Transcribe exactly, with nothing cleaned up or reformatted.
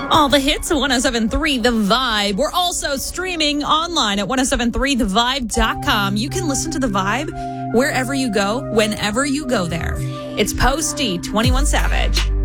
All the hits at ten seventy-three The Vibe. We're also streaming online at ten seventy-three the vibe dot com. You can listen to The Vibe wherever you go, whenever you go there. It's Posty, twenty-one Savage.